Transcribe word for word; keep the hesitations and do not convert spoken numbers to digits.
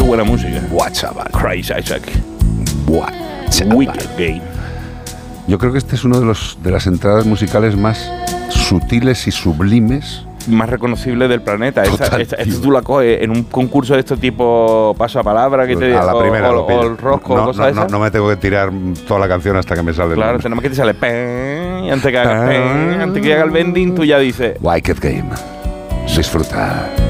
buena música. Buah, chaval. Chris Isaak. Buah, chaval. Wicked Game. Yo creo que este es uno de los de las entradas musicales más sutiles y sublimes. Más reconocible del planeta. Total, esta, esta, esta tú la coges en un concurso de este tipo paso a palabra que te A la o, primera, o, o el rosco no, o cosas no, de no, esas. no me tengo que tirar toda la canción hasta que me sale. Claro, el... tenemos que te sale pen, y antes que haga pen, antes que haga el bending, tú ya dices Wicked Game. Disfruta.